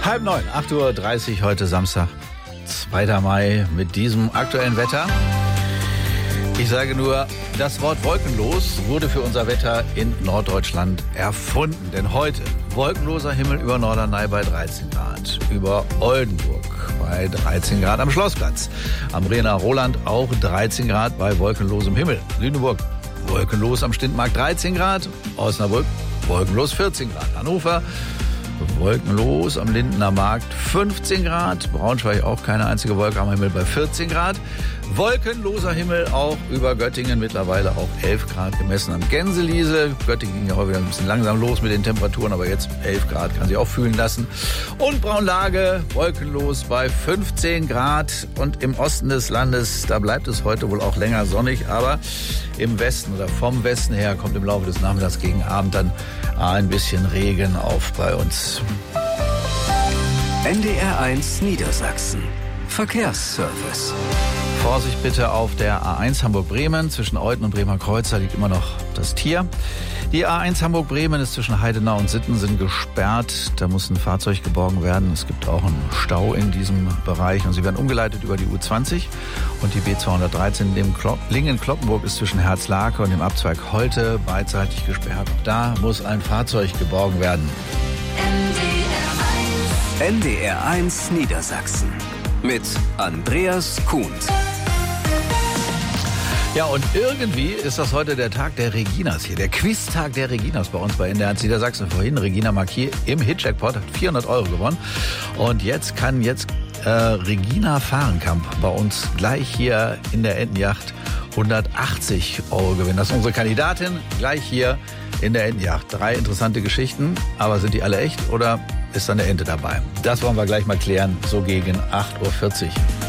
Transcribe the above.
8:30 Uhr, heute Samstag, 2. Mai, mit diesem aktuellen Wetter. Ich sage nur, das Wort wolkenlos wurde für unser Wetter in Norddeutschland erfunden. Denn heute wolkenloser Himmel über Norderney bei 13 Grad, über Oldenburg bei 13 Grad am Schlossplatz, am Brener Roland auch 13 Grad bei wolkenlosem Himmel. Lüneburg wolkenlos am Stintmarkt 13 Grad, Osnabrück wolkenlos 14 Grad, Hannover wolkenlos am Lindener Markt 15 Grad, Braunschweig auch keine einzige Wolke am Himmel bei 14 Grad. Wolkenloser Himmel auch über Göttingen, mittlerweile auch 11 Grad gemessen am Gänseliese. Göttingen ging ja auch wieder ein bisschen langsam los mit den Temperaturen, aber jetzt 11 Grad kann sich auch fühlen lassen. Und Braunlage wolkenlos bei 15 Grad. Und im Osten des Landes, da bleibt es heute wohl auch länger sonnig, aber im Westen oder vom Westen her kommt im Laufe des Nachmittags gegen Abend dann ein bisschen Regen auf bei uns. NDR1 Niedersachsen. Verkehrsservice. Vorsicht bitte auf der A1 Hamburg-Bremen. Zwischen Euthen und Bremer Kreuz, da liegt immer noch das Tier. Die A1 Hamburg-Bremen ist zwischen Heidenau und Sittensen gesperrt. Da muss ein Fahrzeug geborgen werden. Es gibt auch einen Stau in diesem Bereich. Und sie werden umgeleitet über die U20 und die B213. Lingen-Kloppenburg ist zwischen Herzlake und dem Abzweig Holte beidseitig gesperrt. Auch da muss ein Fahrzeug geborgen werden. NDR1 Niedersachsen. Mit Andreas Kuhns. Ja, und irgendwie ist das heute der Tag der Reginas hier, der Quiztag der Reginas bei uns bei NDR1 Niedersachsen. Vorhin Regina Marquier im Hit-Jackpot hat 400 € gewonnen. Und jetzt kann Regina Fahrenkamp bei uns gleich hier in der Entenjacht 180 € gewinnen. Das ist unsere Kandidatin gleich hier in der Entenjacht. 3 interessante Geschichten, aber sind die alle echt oder ist da eine Ente dabei? Das wollen wir gleich mal klären, so gegen 8:40 Uhr.